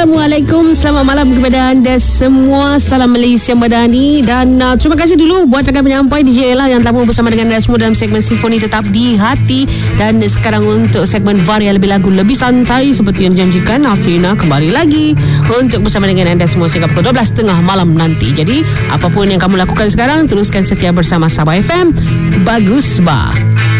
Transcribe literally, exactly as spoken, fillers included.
Assalamualaikum, selamat malam kepada anda semua. Salam Malaysia Madani. Dan uh, terima kasih dulu buat rakan penyampai D J Ella yang telah bersama dengan anda semua dalam segmen Simfoni Tetap di Hati. Dan sekarang untuk segmen Varia Lebih Lagu Lebih Santai, seperti yang dijanjikan, Afrina kembali lagi untuk bersama dengan anda semua sehingga pukul dua belas tiga puluh malam nanti. Jadi apapun yang kamu lakukan sekarang, teruskan setia bersama Sabah F M. Bagus bah.